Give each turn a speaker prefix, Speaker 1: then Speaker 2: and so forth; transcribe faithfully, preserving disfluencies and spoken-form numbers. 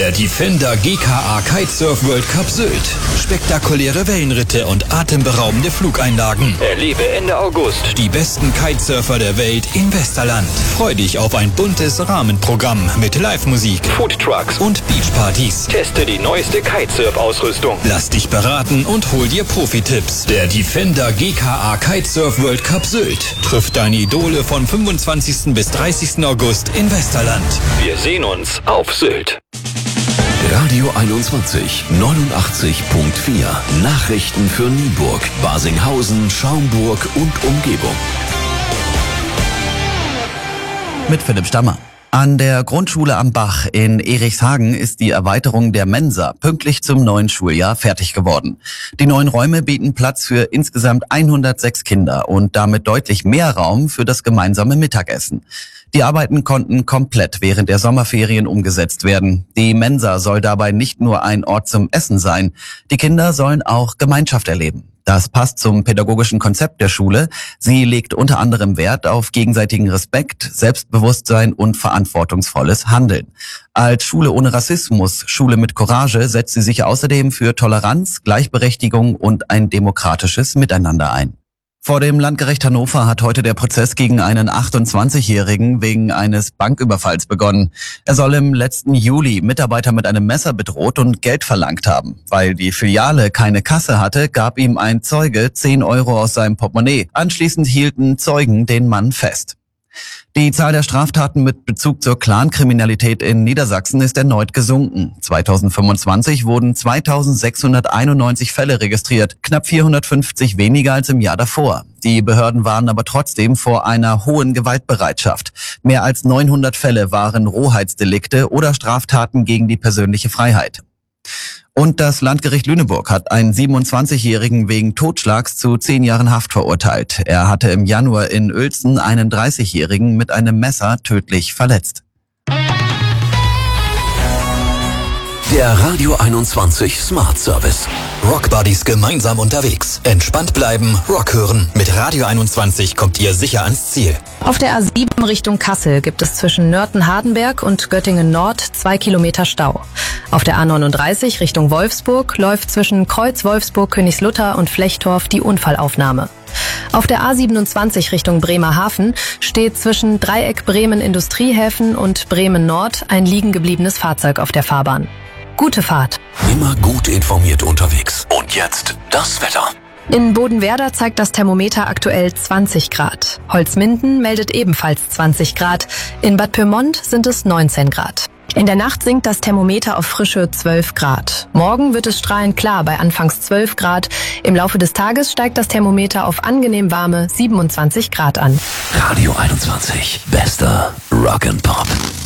Speaker 1: Der Defender G K A Kitesurf World Cup Sylt. Spektakuläre Wellenritte und atemberaubende Flugeinlagen. Erlebe Ende August die besten Kitesurfer der Welt im Westerland. Freu dich auf ein buntes Rahmenprogramm mit Live-Musik, Foodtrucks und Beachpartys. Teste die neueste Kitesurf-Ausrüstung. Lass dich beraten und hol dir Profi-Tipps. Der Defender G K A Kitesurf World Cup Sylt trifft deine Idole von fünfundzwanzigsten bis dreißigsten August in Westerland. Wir sehen uns auf Sylt.
Speaker 2: Radio einundzwanzig, neunundachtzig Komma vier. Nachrichten für Nienburg, Barsinghausen, Schaumburg und Umgebung.
Speaker 3: Mit Philipp Stammer. An der Grundschule am Bach in Erichshagen ist die Erweiterung der Mensa pünktlich zum neuen Schuljahr fertig geworden. Die neuen Räume bieten Platz für insgesamt hundertsechs Kinder und damit deutlich mehr Raum für das gemeinsame Mittagessen. Die Arbeiten konnten komplett während der Sommerferien umgesetzt werden. Die Mensa soll dabei nicht nur ein Ort zum Essen sein. Die Kinder sollen auch Gemeinschaft erleben. Das passt zum pädagogischen Konzept der Schule. Sie legt unter anderem Wert auf gegenseitigen Respekt, Selbstbewusstsein und verantwortungsvolles Handeln. Als Schule ohne Rassismus, Schule mit Courage, setzt sie sich außerdem für Toleranz, Gleichberechtigung und ein demokratisches Miteinander ein. Vor dem Landgericht Hannover hat heute der Prozess gegen einen achtundzwanzigjährigen wegen eines Banküberfalls begonnen. Er soll im letzten Juli Mitarbeiter mit einem Messer bedroht und Geld verlangt haben. Weil die Filiale keine Kasse hatte, gab ihm ein Zeuge zehn Euro aus seinem Portemonnaie. Anschließend hielten Zeugen den Mann fest. Die Zahl der Straftaten mit Bezug zur Clankriminalität in Niedersachsen ist erneut gesunken. zweitausendfünfundzwanzig wurden zweitausendsechshunderteinundneunzig Fälle registriert, knapp vierhundertfünfzig weniger als im Jahr davor. Die Behörden warnen aber trotzdem vor einer hohen Gewaltbereitschaft. Mehr als neunhundert Fälle waren Rohheitsdelikte oder Straftaten gegen die persönliche Freiheit. Und das Landgericht Lüneburg hat einen siebenundzwanzigjährigen wegen Totschlags zu zehn Jahren Haft verurteilt. Er hatte im Januar in Uelzen einen dreißigjährigen mit einem Messer tödlich verletzt.
Speaker 2: Der Radio einundzwanzig Smart Service.
Speaker 1: Rockbuddies gemeinsam unterwegs. Entspannt bleiben, Rock hören. Mit Radio einundzwanzig kommt ihr sicher ans Ziel.
Speaker 4: Auf der A sieben Richtung Kassel gibt es zwischen Nörten-Hardenberg und Göttingen-Nord zwei Kilometer Stau. Auf der A neununddreißig Richtung Wolfsburg läuft zwischen Kreuz Wolfsburg, Königslutter und Flechtorf die Unfallaufnahme. Auf der A siebenundzwanzig Richtung Bremerhaven steht zwischen Dreieck Bremen Industriehäfen und Bremen Nord ein liegen gebliebenes Fahrzeug auf der Fahrbahn. Gute Fahrt.
Speaker 2: Immer gut informiert unterwegs. Und jetzt das Wetter.
Speaker 4: In Bodenwerder zeigt das Thermometer aktuell zwanzig Grad. Holzminden meldet ebenfalls zwanzig Grad. In Bad Pyrmont sind es neunzehn Grad. In der Nacht sinkt das Thermometer auf frische zwölf Grad. Morgen wird es strahlend klar bei anfangs zwölf Grad. Im Laufe des Tages steigt das Thermometer auf angenehm warme siebenundzwanzig Grad an.
Speaker 2: Radio einundzwanzig. Bester Rock and Pop.